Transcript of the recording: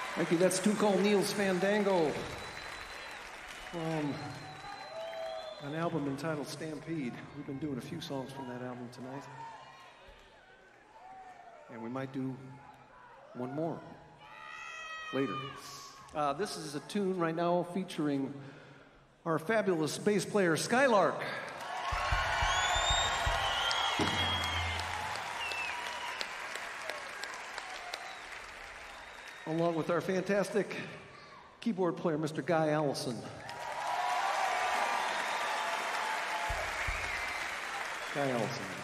Thank you. That's a tune called Neil's Fandango from an album entitled Stampede. We've been doing a few songs from that album tonight. And we might do one more later. This is a tune right now featuring our fabulous bass player, Skylark. Along with our fantastic keyboard player, Mr. Guy Allison. Guy Allison.